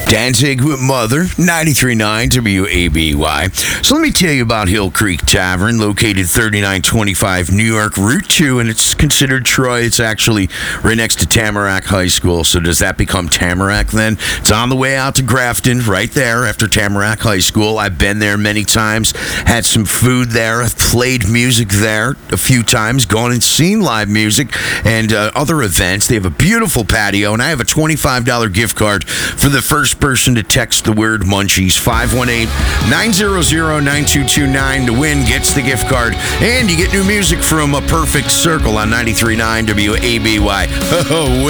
Danzig with Mother, 93.9 WABY. So let me tell you about Hill Creek Tavern, located 3925 New York Route 2, and it's considered Troy. It's actually right next to Tamarack High School. So does that become Tamarack then? It's on the way out to Grafton, right there after Tamarack High School. I've been there many times, had some food there, I've played music there a few times, gone and seen live music and other events. They have a beautiful patio, and I have a $25 gift card for the first person to text the word Munchies. 518-900-9229 to win gets the gift card, and you get new music from A Perfect Circle on 93.9 WABY. Oh,